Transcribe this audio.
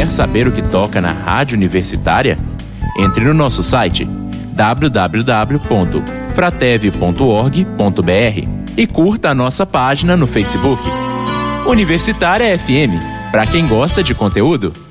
Quer saber o que toca na Rádio Universitária? Entre no nosso site www.fratev.org.br e curta a nossa página no Facebook. Universitária FM, para quem gosta de conteúdo.